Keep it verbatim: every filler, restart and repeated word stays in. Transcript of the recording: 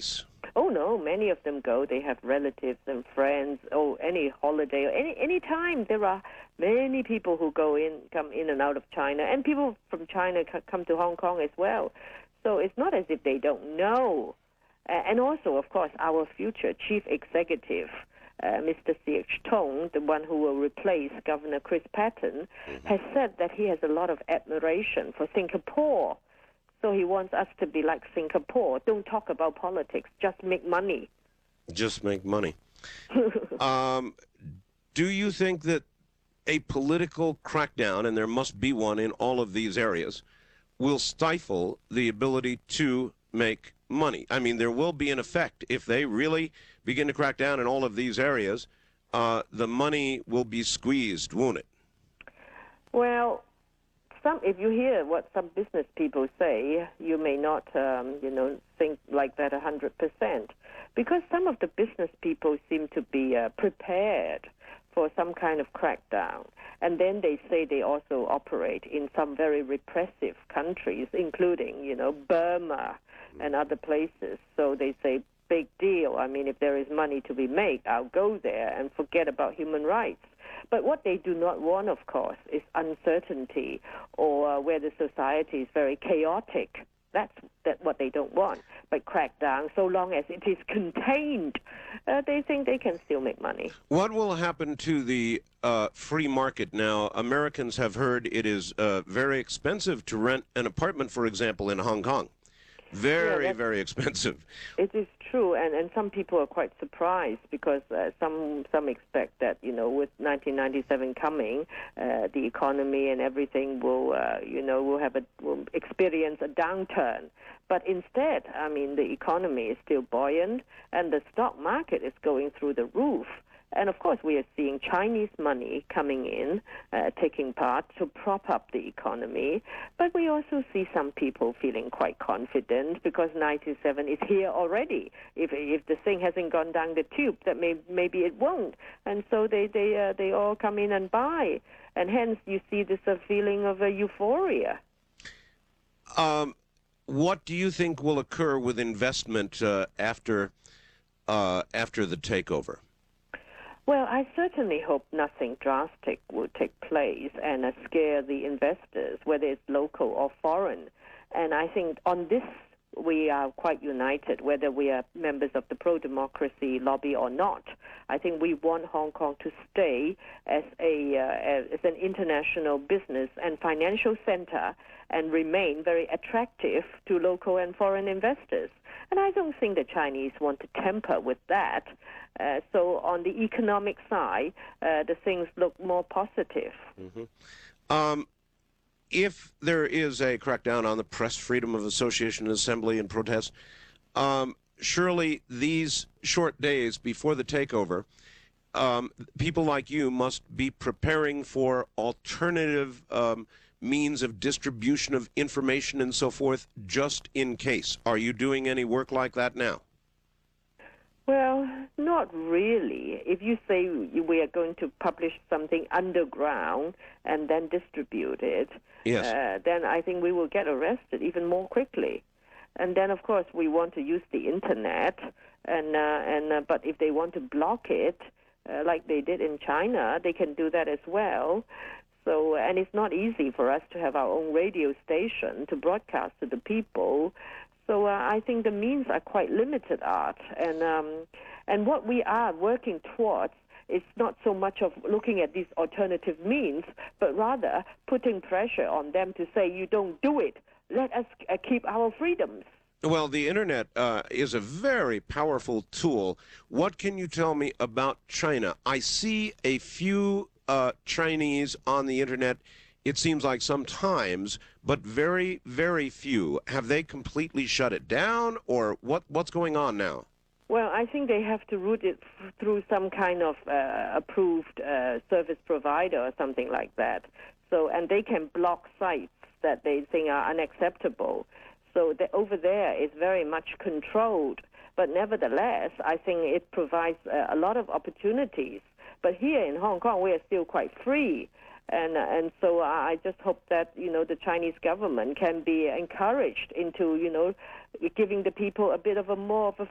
case. Oh, no, many of them go. They have relatives and friends, or any holiday, or any any time. There are many people who go in, come in and out of China, and people from China come to Hong Kong as well. So it's not as if they don't know. Uh, and also, of course, our future chief executive, uh, Mister C H Tung, the one who will replace Governor Chris Patten, mm-hmm. has said that he has a lot of admiration for Singapore. So he wants us to be like Singapore. Don't talk about politics. Just make money. Just make money. um, do you think that a political crackdown, and there must be one in all of these areas, will stifle the ability to make money? I mean, there will be an effect. If they really begin to crack down in all of these areas, uh, the money will be squeezed, won't it? Well, Some, if you hear what some business people say, you may not, um, you know, think like that one hundred percent. Because some of the business people seem to be uh, prepared for some kind of crackdown. And then they say they also operate in some very repressive countries, including, you know, Burma and other places. So they say, big deal. I mean, if there is money to be made, I'll go there and forget about human rights. But what they do not want, of course, is uncertainty or uh, where the society is very chaotic. That's that what they don't want. But crackdown, so long as it is contained, uh, they think they can still make money. What will happen to the uh, free market now? Americans have heard it is uh, very expensive to rent an apartment, for example, in Hong Kong. Very, yeah, very expensive. It is true, and, and some people are quite surprised because uh, some some expect that, you know, with nineteen ninety-seven coming, uh, the economy and everything will, uh, you know, will have a will experience a downturn. But instead, I mean, the economy is still buoyant, and the stock market is going through the roof. And, of course, we are seeing Chinese money coming in, uh, taking part to prop up the economy. But we also see some people feeling quite confident because ninety-seven is here already. If if the thing hasn't gone down the tube, that may, maybe it won't. And so they they uh, they all come in and buy. And hence you see this uh, feeling of uh, euphoria. Um, what do you think will occur with investment uh, after uh, after the takeover? Well, I certainly hope nothing drastic will take place and uh, scare the investors, whether it's local or foreign. And I think on this we are quite united, whether we are members of the pro-democracy lobby or not. I think we want Hong Kong to stay as a uh, as an international business and financial center and remain very attractive to local and foreign investors. And I don't think the Chinese want to tamper with that. Uh, so on the economic side, uh, the things look more positive. Mm-hmm. Um, if there is a crackdown on the press, freedom of association, assembly, and protest, um, surely these short days before the takeover, um, people like you must be preparing for alternative um, means of distribution of information and so forth, just in case. Are you doing any work like that now? Well, not really. If you say we are going to publish something underground and then distribute it, yes. uh, then I think we will get arrested even more quickly. And then, of course, we want to use the Internet, and uh, and uh, but if they want to block it, uh, like they did in China, they can do that as well. So, and it's not easy for us to have our own radio station to broadcast to the people. So uh, I think the means are quite limited, Art. And um, and what we are working towards is not so much of looking at these alternative means, but rather putting pressure on them to say, you don't do it. Let us uh, keep our freedoms. Well, the Internet uh, is a very powerful tool. What can you tell me about China? I see a few uh, Chinese on the Internet, it seems like sometimes, but very, very few. Have they completely shut it down, or what? what's going on now? Well, I think they have to route it f- through some kind of uh, approved uh, service provider or something like that. So, and they can block sites that they think are unacceptable. So the, over there is very much controlled. But nevertheless, I think it provides uh, a lot of opportunities. But here in Hong Kong, we are still quite free. And uh, and so I just hope that, you know, the Chinese government can be encouraged into, you know, giving the people a bit of a more of a